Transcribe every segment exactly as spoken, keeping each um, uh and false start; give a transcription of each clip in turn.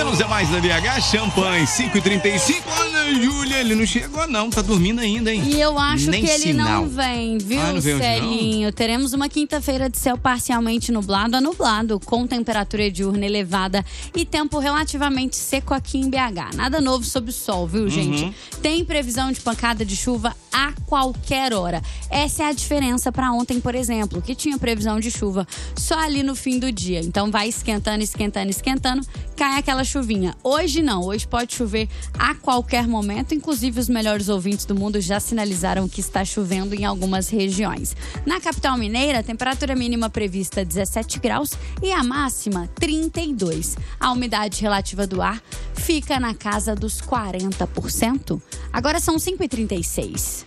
Zé mais da B H, champanhe, cinco e trinta e cinco. Ana Júlia, ele não chegou não, tá dormindo ainda, hein? E eu acho Nem que ele sinal. não vem, viu, Ah, não vem hoje, Celinho? não? Teremos uma quinta-feira de céu parcialmente nublado a nublado, com temperatura diurna elevada e tempo relativamente seco aqui em B H. Nada novo sob o sol, viu, gente? Uhum. Tem previsão de pancada de chuva a qualquer hora. Essa é a diferença para ontem, por exemplo, que tinha previsão de chuva só ali no fim do dia. Então vai esquentando, esquentando, esquentando, cai aquela chuvinha. Hoje não, hoje pode chover a qualquer momento, inclusive os melhores ouvintes do mundo já sinalizaram que está chovendo em algumas regiões. Na capital mineira, a temperatura mínima prevista dezessete graus e a máxima trinta e dois. A umidade relativa do ar fica na casa dos quarenta por cento. Agora são cinco e trinta e seis.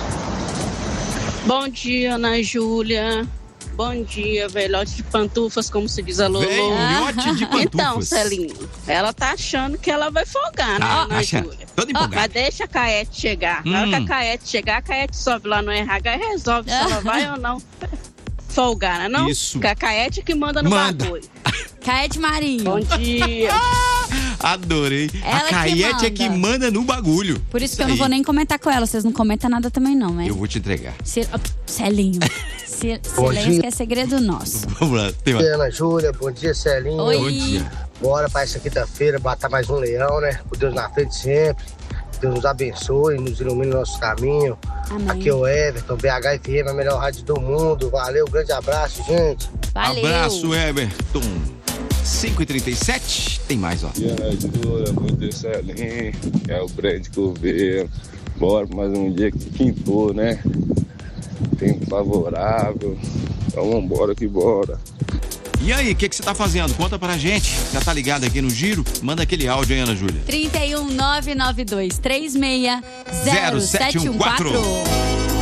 Bom dia, Ana Júlia. Bom dia, velhote de pantufas, como se diz a Lolo. Velhote de pantufas. Então, Celinho, ela tá achando que ela vai folgar, né, Ah, Ana acha. Júlia? Toda empolgada. Mas deixa a Caete chegar. Na hora Hum. que a Caete chegar, a Caete sobe lá no R H e resolve se ela vai ou não folgar, né, não? Isso. Porque a Caete que manda no Manda. bagulho. Caete Marinho. Bom dia. Adorei. Ela a que Caete é que manda. manda no bagulho. Por isso que Isso eu não aí. vou nem comentar com ela. Vocês não comentam nada também não, né? Eu vou te entregar. Sil... oh, Celinho. Sil... Bom Silêncio dia. que é segredo nosso. Vamos lá, tem Bom mais. dia, Ana Júlia. Bom dia, Celinho. Oi. Bom dia. Bora para essa quinta-feira, matar mais um leão, né? Com Deus na frente sempre. Deus nos abençoe, nos ilumine o nosso caminho. Amém. Aqui é o Everton, B H F M, a melhor rádio do mundo. Valeu, grande abraço, gente. Valeu. Abraço, Everton. cinco e trinta e sete, tem mais, ó. E Ana Júlia, bom dia, Celinho. É o Brand Coveiro. Bora mais um dia que quintou, né? Tempo favorável. Então vambora que bora. E aí, o que, que você tá fazendo? Conta pra gente. Já tá ligado aqui no Giro? Manda aquele áudio aí, Ana Júlia. trinta e um, nove nove dois, três seis, zero sete um quatro.